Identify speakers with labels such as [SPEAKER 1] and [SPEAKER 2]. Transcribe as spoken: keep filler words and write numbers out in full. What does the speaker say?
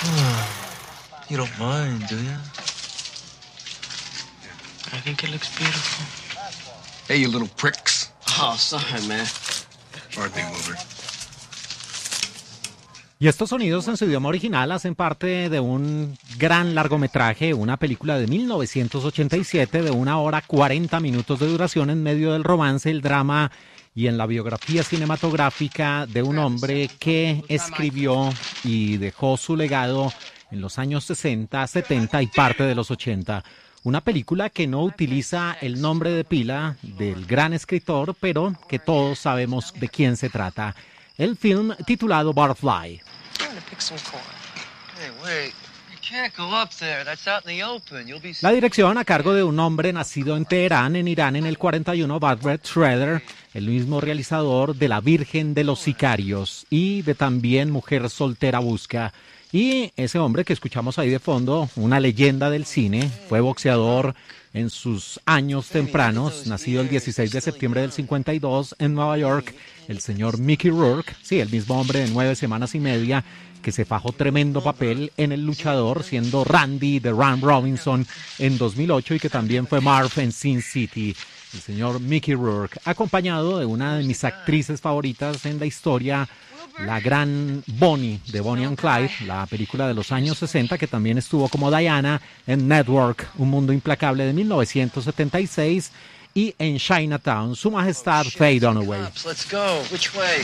[SPEAKER 1] You don't mind, do you? I think it looks beautiful.
[SPEAKER 2] Hey, you little pricks.
[SPEAKER 1] Oh, sorry, man.
[SPEAKER 2] All right, big mover.
[SPEAKER 3] Y estos sonidos en su idioma original hacen parte de un gran largometraje, una película de mil novecientos ochenta y siete de una hora cuarenta minutos de duración en medio del romance, el drama y en la biografía cinematográfica de un hombre que escribió y dejó su legado en los años sesenta, setenta y parte de los ochenta. Una película que no utiliza el nombre de pila del gran escritor, pero que todos sabemos de quién se trata. El film titulado Butterfly. La dirección a cargo de un hombre nacido en Teherán, en Irán, en el cuarenta y uno, Bartlett Schroeder, el mismo realizador de La Virgen de los Sicarios y de también Mujer Soltera Busca. Y ese hombre que escuchamos ahí de fondo, una leyenda del cine, fue boxeador en sus años tempranos, nacido el dieciséis de septiembre del cincuenta y dos en Nueva York, el señor Mickey Rourke, sí, el mismo hombre de nueve semanas y media, que se fajó tremendo papel en El Luchador, siendo Randy de Ram Robinson en dos mil ocho y que también fue Marv en Sin City. El señor Mickey Rourke, acompañado de una de mis actrices favoritas en la historia, la gran Bonnie, de Bonnie and Clyde, la película de los años sesenta, que también estuvo como Diana en Network, Un Mundo Implacable de mil novecientos setenta y seis, y en Chinatown, Su Majestad Faye Dunaway.
[SPEAKER 1] Let's go. Which way?